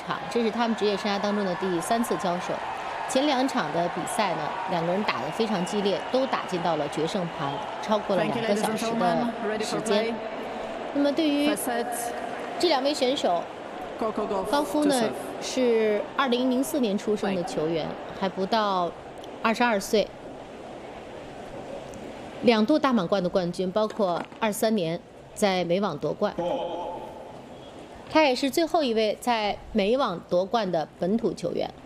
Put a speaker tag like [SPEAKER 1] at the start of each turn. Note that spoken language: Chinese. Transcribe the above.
[SPEAKER 1] 场，这是他们职业生涯当中的第3次交手。前2场的比赛呢，两个人打得非常激烈，都打进到了决胜盘，超过了2个小时的时间。那么对于这2位选手，高夫呢是2004年出生的球员，还不到22岁，2度大满贯的冠军，包括23年在美网夺冠。他也是最后一位在美网夺冠的本土球员。